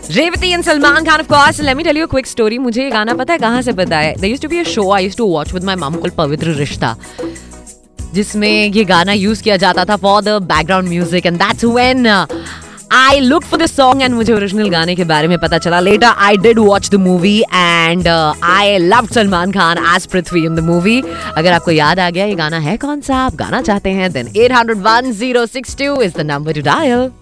Revati and Salman Khan, of course. Let me tell you a quick story. मुझे ये गाना पता है कहाँ से पता है? There used to be a show I used to watch with my mom called पवित्र रिश्ता, जिसमें ये गाना यूज किया जाता था for the background music, and that's when I looked for this song and मुझे ओरिजिनल गाने के बारे में पता चला. Later I did watch the movie and I loved Salman Khan as Prithvi in the movie. अगर आपको याद आ गया ये गाना है कौन सा, आप गाना चाहते हैं, then 800-1062 is the number to dial.